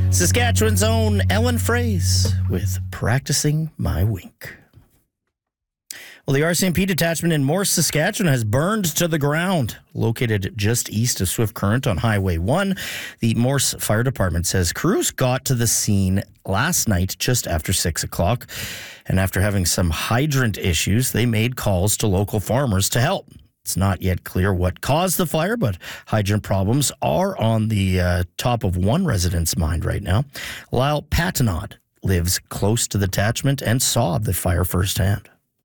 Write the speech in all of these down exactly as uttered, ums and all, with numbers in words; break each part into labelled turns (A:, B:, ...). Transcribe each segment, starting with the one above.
A: Saskatchewan's own Ellen Fraze with Practicing My Wink. Well, the R C M P detachment in Morse, Saskatchewan has burned to the ground. Located just east of Swift Current on Highway one, the Morse Fire Department says crews got to the scene last night just after six o'clock. And after having some hydrant issues, they made calls to local farmers to help. It's not yet clear what caused the fire, but hydrant problems are on the uh, top of one resident's mind right now. Lyle Patanod lives close to the detachment and saw the fire firsthand.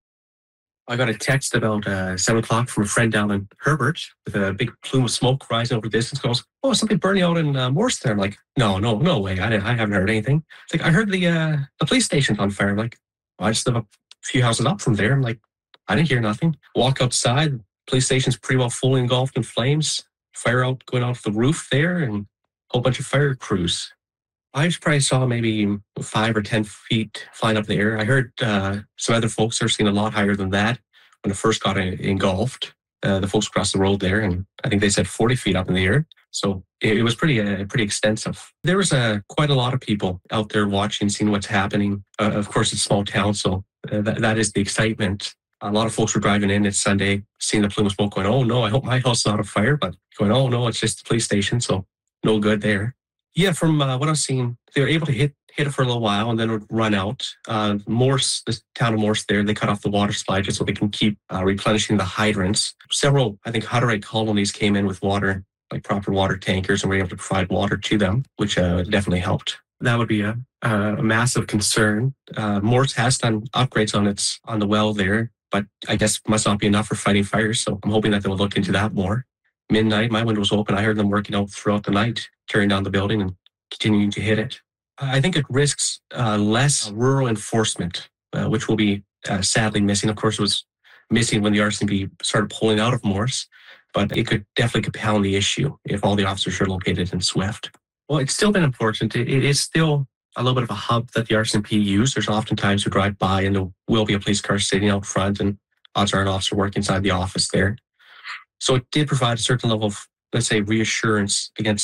B: I got a text about uh, seven o'clock from a friend down in Herbert with a big plume of smoke rising over the distance. Goes, oh, something burning out in uh, Morse there. I'm like, no, no, no way. I, I haven't heard anything. It's like, I heard the uh, the police station's on fire. I'm like, well, I just live a few houses up from there. I'm like, I didn't hear nothing. Walk outside. Police station's pretty well fully engulfed in flames. Fire out going off the roof there and a whole bunch of fire crews. I just probably saw maybe five or ten feet flying up in the air. I heard uh, some other folks are seeing a lot higher than that when it first got engulfed. Uh, the folks across the road there, and I think they said forty feet up in the air. So it, it was pretty uh, pretty extensive. There was uh, quite a lot of people out there watching, seeing what's happening. Uh, of course, it's a small town, so uh, that, that is the excitement. A lot of folks were driving in. It's Sunday, seeing the plume of smoke going, oh no, I hope my house is not on fire, but going, oh no, it's just the police station, so no good there. Yeah, from uh, what I've seen, they were able to hit hit it for a little while and then it would run out. Uh, Morse, the town of Morse there, they cut off the water supply just so they can keep uh, replenishing the hydrants. Several, I think, Hutterite colonies came in with water, like proper water tankers, and were able to provide water to them, which uh, definitely helped. That would be a, a massive concern. Uh, Morse has done upgrades on its on the well there, but I guess must not be enough for fighting fires, so I'm hoping that they'll look into that more. Midnight, my window was open. I heard them working out throughout the night, tearing down the building and continuing to hit it. I think it risks uh, less rural enforcement, uh, which will be uh, sadly missing. Of course, it was missing when the R C M P started pulling out of Morse, but it could definitely compound the issue if all the officers are located in Swift. Well, it's still been important. It, it is still a little bit of a hub that the R C M P use. There's oftentimes you drive by and there will be a police car sitting out front, and odds are an officer working inside the office there. So it did provide a certain level of, let's say, reassurance against